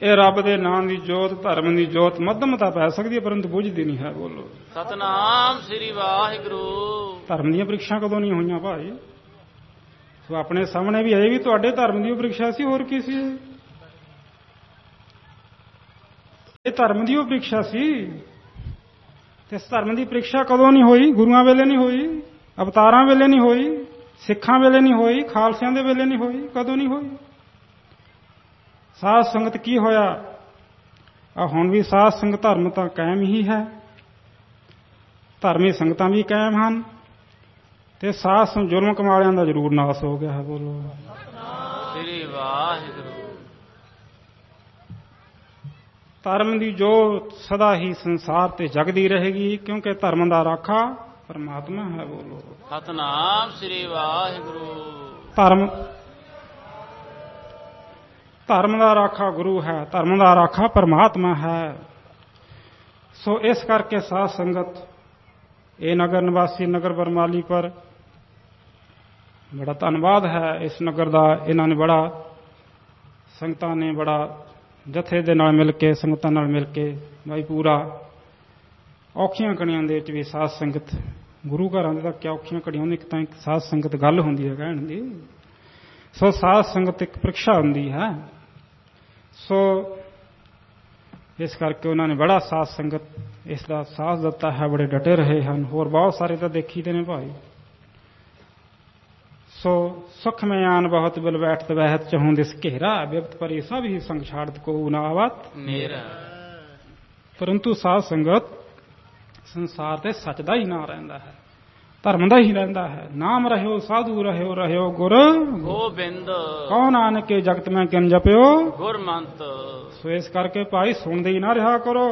ਇਹ ਰੱਬ ਦੇ ਨਾਮ ਦੀ ਜੋਤ, ਧਰਮ ਦੀ ਜੋਤ ਮੱਧਮਤਾ ਪੈ ਸਕਦੀ ਹੈ, ਪਰੰਤੂ ਬੁਝਦੀ ਨਹੀਂ ਹੈ। ਬੋਲੋ ਸਤਨਾਮ ਸ੍ਰੀ ਵਾਹਿਗੁਰੂ। ਧਰਮ ਦੀਆਂ ਪ੍ਰੀਖਿਆ ਕਦੋਂ ਨਹੀਂ ਹੋਈਆਂ ਭਾਈ? ਸੋ ਆਪਣੇ ਸਾਹਮਣੇ ਵੀ ਇਹ ਵੀ ਤੁਹਾਡੇ ਧਰਮ ਦੀ ਪ੍ਰੀਖਿਆ ਸੀ, ਹੋਰ ਕੀ ਸੀ? ਇਹ ਧਰਮ ਦੀ ਪ੍ਰੀਖਿਆ ਸੀ। ਤੇ ਇਸ ਧਰਮ ਦੀ ਪ੍ਰੀਖਿਆ ਕਦੋਂ ਨਹੀਂ ਹੋਈ? ਗੁਰੂਆਂ ਵੇਲੇ ਨਹੀਂ ਹੋਈ, ਅਵਤਾਰਾਂ ਵੇਲੇ ਨਹੀਂ ਹੋਈ, ਸਿੱਖਾਂ ਵੇਲੇ ਨਹੀਂ ਹੋਈ, ਖਾਲਸਿਆਂ ਦੇ ਵੇਲੇ ਨਹੀਂ ਹੋਈ। ਕਦੋਂ ਨਹੀਂ ਹੋਈ? ਸਾਧ ਸੰਗਤ ਕੀ ਹੋਇਆ? ਹੁਣ ਵੀ ਸਾਧ ਸੰਗਤ ਧਰਮ ਤਾਂ ਕਾਇਮ ਹੀ ਹੈ, ਧਰਮੀ ਸੰਗਤਾਂ ਵੀ ਕਾਇਮ ਹਨ, ਤੇ ਸਾਧ ਸੰਗਤ ਜ਼ੁਲਮ ਕਮਾਲਿਆਂ ਦਾ ਜ਼ਰੂਰ ਨਾਸ ਹੋ ਗਿਆ ਹੈ। ਬੋਲੋ ਸ੍ਰੀ ਵਾਹਿਗੁਰੂ। ਧਰਮ ਦੀ ਜੋਤ ਸਦਾ ਹੀ ਸੰਸਾਰ ਤੇ ਜਗਦੀ ਰਹੇਗੀ, ਕਿਉਂਕਿ ਧਰਮ ਦਾ ਰਾਖਾ ਪਰਮਾਤਮਾ ਹੈ। ਬੋਲੋ ਸਤਨਾਮ ਸ੍ਰੀ ਵਾਹਿਗੁਰੂ। ਧਰਮ ਦਾ ਰਾਖਾ ਗੁਰੂ ਹੈ, ਧਰਮ ਦਾ ਰਾਖਾ ਪਰਮਾਤਮਾ ਹੈ। ਸੋ ਇਸ ਕਰਕੇ ਸਾਧ ਸੰਗਤ, ਇਹ ਨਗਰ ਨਿਵਾਸੀ ਨਗਰ ਬਰਮਾਲੀ ਪਰ ਬੜਾ ਧੰਨਵਾਦ ਹੈ ਇਸ ਨਗਰ ਦਾ। ਇਹਨਾਂ ਨੇ ਬੜਾ, ਸੰਗਤਾਂ ਨੇ ਬੜਾ ਜਥੇ ਦੇ ਨਾਲ ਮਿਲ ਕੇ, ਸੰਗਤਾਂ ਨਾਲ ਮਿਲ ਕੇ ਬਾਈ ਪੂਰਾ ਔਖੀਆਂ ਘੜੀਆਂ ਦੇ ਵਿੱਚ ਵੀ ਸਾਧ ਸੰਗਤ, ਗੁਰੂ ਘਰਾਂ ਦੇ ਤਾਂ ਕਿਆ ਔਖੀਆਂ ਘੜੀਆਂ ਹੁੰਦੀਆਂ, ਇੱਕ ਤਾਂ ਇੱਕ ਸਾਧ ਸੰਗਤ ਗੱਲ ਹੁੰਦੀ ਹੈ ਕਹਿਣ ਦੀ। ਸੋ ਸਾਧ ਸੰਗਤ ਇੱਕ ਪ੍ਰੀਖਿਆ ਹੁੰਦੀ ਹੈ। ਸੋ ਇਸ ਕਰਕੇ ਉਹਨਾਂ ਨੇ ਬੜਾ ਸਾਧ ਸੰਗਤ ਇਸ ਦਾ ਸਾਥ ਦਿੱਤਾ ਹੈ, ਬੜੇ ਡਟੇ ਰਹੇ ਹਨ। ਹੋਰ ਬਹੁਤ ਸਾਰੇ ਤਾਂ ਦੇਖੀਦੇ ਨੇ ਭਾਈ। ਸੋ ਸੁਖ ਮੈਂ ਆਨ ਬਹੁਤ ਬਿਲ ਬੈਠਤ ਵਹਿਤ ਚਹੂੰ ਦਿਸ ਘੇਰਾ, ਬਿਪਤ ਪਰੀ ਸਭ ਹੀ ਸੰਗ ਛਾੜਤ ਕੋ ਨਾ ਆਵਤ ਮੇਰਾ। ਪਰੰਤੂ ਸਾਧ ਸੰਗਤ ਸੰਸਾਰ ਤੇ ਸੱਚ ਦਾ ਹੀ ਨਾਂ ਰਹਿੰਦਾ ਹੈ, ਧਰਮ ਦਾ ਹੀ ਰਹਿੰਦਾ ਹੈ। ਨਾਮ ਰਹਿਓ ਸਾਧੂ ਰਹਿਓ, ਰਹਿਓ ਗੁਰ ਗੋਬਿੰਦ, ਕਉ ਨਾਨਕੇ ਜਗਤ ਮੈਂ ਕਿਨ ਜਪਿਓ ਗੁਰਮੰਤ। ਸੋ ਇਸ ਕਰਕੇ ਭਾਈ ਸੁਣਦੇ ਹੀ ਨਾ ਰਿਹਾ ਕਰੋ।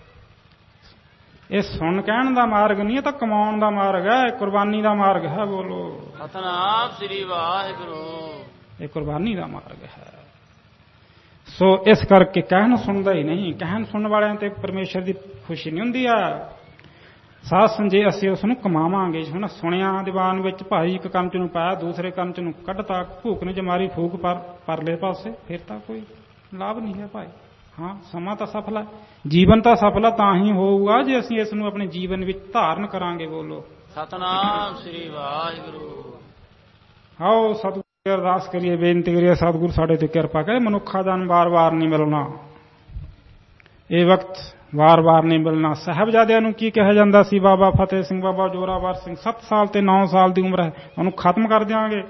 ਇਹ ਸੁਣ ਕਹਿਣ ਦਾ ਮਾਰਗ ਨਹੀਂ, ਇਹ ਤਾਂ ਕਮਾਉਣ ਦਾ ਮਾਰਗ ਹੈ, ਕੁਰਬਾਨੀ ਦਾ ਮਾਰਗ ਹੈ। ਬੋਲੋ ਸਤਨਾਮ ਸ੍ਰੀ ਵਾਹਿਗੁਰੂ। ਇਹ ਕੁਰਬਾਨੀ ਦਾ ਮਾਰਗ ਹੈ। ਸੋ ਇਸ ਕਰਕੇ ਕਹਿਣ ਸੁਣਦਾ ਹੀ ਨਹੀਂ। ਕਹਿਣ ਸੁਣਨ ਵਾਲਿਆਂ ਤੇ ਪਰਮੇਸ਼ਰ ਦੀ ਖੁਸ਼ੀ ਨਹੀਂ ਹੁੰਦੀ ਆ। ਸਾਧ ਸੰਜੇ ਅਸੀਂ ਉਸ ਨੂੰ ਕਮਾਵਾਂਗੇ। ਹੁਣ ਸੁਣਿਆ ਦੀਵਾਨ ਵਿੱਚ ਭਾਈ, ਇੱਕ ਕੰਨ ਚ ਨੂੰ ਪਾਇਆ, ਦੂਸਰੇ ਕੰਨ ਚ ਨੂੰ ਕੱਢਤਾ, ਭੂਕ ਨੇ ਜਮਾਰੀ ਫੂਕ ਪਰਲੇ ਪਾਸੇ, ਫਿਰ ਤਾਂ ਕੋਈ ਲਾਭ ਨਹੀਂ ਹੈ ਭਾਈ। ਹਾਂ, ਸਮਾਂ ਤਾਂ ਸਫਲ ਹੈ, ਜੀਵਨ ਤਾਂ ਸਫਲ ਹੈ ਤਾਂ ਹੀ ਹੋਊਗਾ ਜੇ ਅਸੀਂ ਇਸ ਨੂੰ ਆਪਣੇ ਜੀਵਨ ਵਿੱਚ ਧਾਰਨ ਕਰਾਂਗੇ। ਬੋਲੋ ਸਤਨਾਮ ਸ੍ਰੀ ਵਾਹਿਗੁਰੂ। ਆਓ ਸਤਿਗੁਰੂ ਅਰਦਾਸ ਕਰੀਏ, ਬੇਨਤੀ ਕਰੀਏ, ਸਤਿਗੁਰੂ ਸਾਡੇ ਤੇ ਕਿਰਪਾ ਕਰੇ। ਮਨੁੱਖਾ ਜਨਮ ਵਾਰ-ਵਾਰ ਨਹੀਂ ਮਿਲਣਾ, ਇਹ ਵਕਤ ਵਾਰ-ਵਾਰ ਨਹੀਂ ਮਿਲਣਾ। ਸਾਹਿਬਜ਼ਾਦਿਆਂ ਨੂੰ ਕੀ ਕਿਹਾ ਜਾਂਦਾ ਸੀ? ਬਾਬਾ ਫਤਿਹ ਸਿੰਘ, ਬਾਬਾ ਜੋਰਾਵਰ ਸਿੰਘ 7 ਸਾਲ ਤੇ 9 ਸਾਲ ਦੀ ਉਮਰ ਹੈ, ਉਹਨੂੰ ਖਤਮ ਕਰ ਦਿਆਂਗੇ,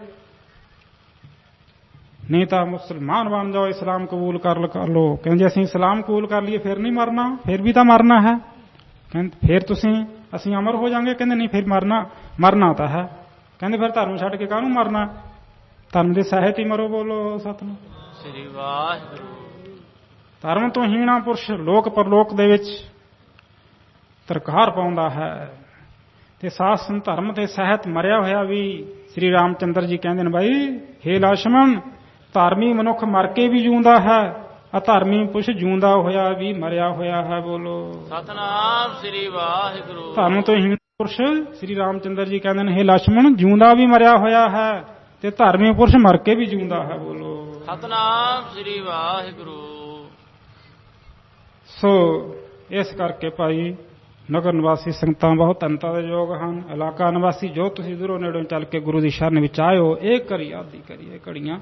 ਨਹੀਂ ਤਾਂ ਮੁਸਲਮਾਨ ਬਣ ਜਾਓ, ਇਸਲਾਮ ਕਬੂਲ ਕਰ ਲਓ। ਕਹਿੰਦੇ ਅਸੀਂ ਇਸਲਾਮ ਕਬੂਲ ਕਰ ਲਈਏ ਫਿਰ ਨਹੀਂ ਮਰਨਾ? ਫਿਰ ਵੀ ਤਾਂ ਮਰਨਾ ਹੈ। ਕਹਿੰਦੇ ਫਿਰ ਅਸੀਂ ਅਮਰ ਹੋ ਜਾਵਾਂਗੇ? ਕਹਿੰਦੇ ਨਹੀਂ, ਫਿਰ ਮਰਨਾ ਤਾਂ ਹੈ। ਕਹਿੰਦੇ ਫਿਰ ਧਰਮ ਛੱਡ ਕੇ ਕਾਹਨੂੰ ਮਰਨਾ? ਧਰਮ ਦੇ ਸਹਿਤ ਹੀ ਮਰੋ। ਬੋਲੋ ਸਤਿਨਾਮ ਸ੍ਰੀ ਵਾਹਿਗੁਰੂ। ਧਰਮ ਤੋਂ ਹੀਣਾ ਪੁਰਸ਼ ਲੋਕ ਪਰਲੋਕ ਦੇ ਵਿੱਚ ਤਰਕਾਰ ਪਾਉਂਦਾ ਹੈ, ਤੇ ਸਾਸਨ ਧਰਮ ਦੇ ਸਹਿਤ ਮਰਿਆ ਹੋਇਆ ਵੀ ਸ੍ਰੀ ਰਾਮ ਚੰਦਰ ਜੀ ਕਹਿੰਦੇ ਨੇ, ਬਾਈ ਹੇ ਲਛਮਣ, ਧਾਰਮੀ ਮਨੁੱਖ ਮਰ ਕੇ ਵੀ ਜਿਉਂਦਾ ਹੈ, ਅਧਰਮੀ ਪੁਰਸ਼ ਜਿਉਂਦਾ ਹੋਇਆ ਵੀ ਮਰਿਆ ਹੋਇਆ ਹੈ। ਬੋਲੋ ਸਤਨਾਮ ਸ੍ਰੀ ਵਾਹਿਗੁਰੂ। ਧਰਮ ਤੋਂ ਹੀਣ ਪੁਰਸ਼ ਸ੍ਰੀ ਰਾਮ ਚੰਦਰ ਜੀ ਕਹਿੰਦੇ ਨੇ, ਹੇ ਲਛਮਣ, ਜਿਉਂਦਾ ਵੀ ਮਰਿਆ ਹੋਇਆ ਹੈ ਤੇ ਧਾਰਮੀ ਪੁਰਸ਼ ਮਰ ਕੇ ਵੀ ਜਿਉਂਦਾ ਹੈ। ਬੋਲੋ ਸਤਨਾਮ ਸ੍ਰੀ ਵਾਹਿਗੁਰੂ। ਸੋ ਇਸ ਕਰਕੇ ਭਾਈ ਨਗਰ ਨਿਵਾਸੀ ਸੰਗਤਾਂ ਬਹੁਤ ਧੰਨਤਾ ਦੇ ਯੋਗ ਹਨ। ਇਲਾਕਾ ਨਿਵਾਸੀ ਜੋ ਤੁਸੀਂ ਦੂਰੋਂ ਨੇੜੋਂ ਚੱਲ ਕੇ ਗੁਰੂ ਦੀ ਸ਼ਰਨ ਵਿੱਚ ਆਇਓ, ਇਹ ਕਰੀ ਆਦੀ ਕਰੀਏ ਘੜੀਆਂ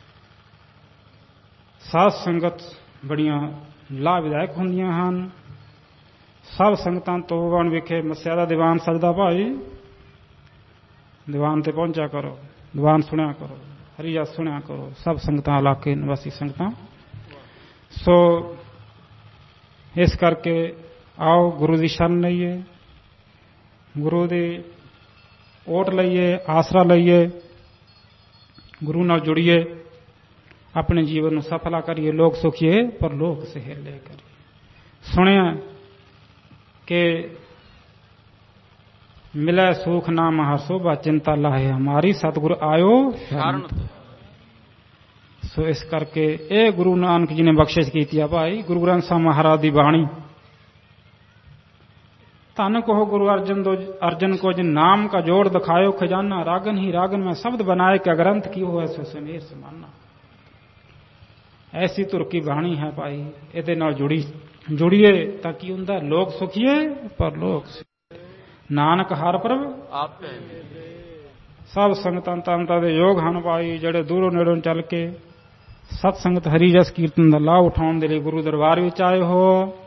ਸਾਧ ਸੰਗਤ ਬੜੀਆਂ ਲਾਭਦਾਇਕ ਹੁੰਦੀਆਂ ਹਨ। ਸਭ ਸੰਗਤਾਂ ਤੋਬਣ ਵਿਖੇ ਮੱਸਿਆ ਦਾ ਦੀਵਾਨ ਸਜਦਾ ਭਾਈ, ਦੀਵਾਨ ਤੇ ਪਹੁੰਚਿਆ ਕਰੋ, ਦੀਵਾਨ ਸੁਣਿਆ ਕਰੋ, ਹਰੀਆ ਸੁਣਿਆ ਕਰੋ, ਸਭ ਸੰਗਤਾਂ ਇਲਾਕੇ ਨਿਵਾਸੀ ਸੰਗਤਾਂ। ਸੋ ਇਸ ਕਰਕੇ ਆਓ ਗੁਰੂ ਦੀ ਸ਼ਰਨ ਲਈਏ, ਗੁਰੂ ਦੀ ਓਟ ਲਈਏ, ਆਸਰਾ ਲਈਏ, ਗੁਰੂ ਨਾਲ ਜੁੜੀਏ, ਆਪਣੇ ਜੀਵਨ ਨੂੰ ਸਫਲਾ ਕਰੀਏ, ਲੋਕ ਸੁਖੀਏ ਪਰ ਲੋਕ ਸਹੇਲੇ ਕਰੀਏ। ਸੁਣਿਆ ਕਿ ਮਿਲੇ ਸੁਖ ਨਾ ਮਹਾ ਸੋਭਾ, ਚਿੰਤਾ ਲਾਹੇ ਹਮਾਰੀ, ਸਤਿਗੁਰ ਆਇਓ ਸ਼ਰਨ। ਸੋ ਇਸ ਕਰਕੇ ਇਹ ਗੁਰੂ ਨਾਨਕ ਜੀ ਨੇ ਬਖਸ਼ਿਸ਼ ਕੀਤੀ ਆ ਭਾਈ, ਗੁਰੂ ਗ੍ਰੰਥ ਸਾਹਿਬ ਮਹਾਰਾਜ ਦੀ ਬਾਣੀ। ਧੰਨ ਕਹੋ ਗੁਰੂ अर्जन को जिन नाम का जोड़ दिखायो खजाना, रागन ही रागन में शब्द बनाए क्या ग्रंथ की हो ऐसे सुमेर समाना। ਐਸੀ ਧੁਰ ਕੀ ਬਾਣੀ ਹੈ ਭਾਈ, ਇਹਦੇ ਨਾਲ ਜੁੜੀਏ ਤਾਂ ਕੀ ਹੁੰਦਾ, ਲੋਕ ਸੁਖੀਏ ਪਰ ਲੋਕ ਨਾਨਕ ਹਰ ਪ੍ਰਭ ਆਪੇ। ਸਭ ਸੰਗਤਾਂ ਤਨਤਾ ਦੇ ਯੋਗ ਹਨ ਭਾਈ, ਜਿਹੜੇ ਦੂਰੋਂ ਨੇੜੋਂ ਚੱਲ ਕੇ ਸਤ ਸੰਗਤ ਹਰੀ ਜਸ ਕੀਰਤਨ ਦਾ ਲਾਭ ਉਠਾਉਣ ਦੇ ਲਈ ਗੁਰੂ ਦਰਬਾਰ ਵਿੱਚ ਆਏ ਹੋ।